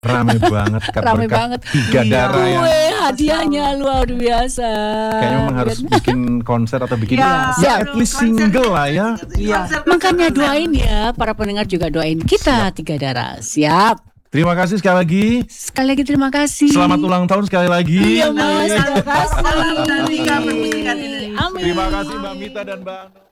Rame banget, Rame berkat banget. Tiga Darah ya. Kue hadiahnya luar biasa. Kayaknya memang harus bikin konser atau bikin siap. at least single lah ya. Makanya doain ya, para pendengar juga doain kita Tiga Darah. Siap. Terima kasih sekali lagi. Sekali lagi terima kasih. Selamat ulang tahun sekali lagi. Iya Mas, terima kasih. Salam dan tiga permusikan Indonesia. Amin. Terima kasih Mbak Mita dan Mbak Anu.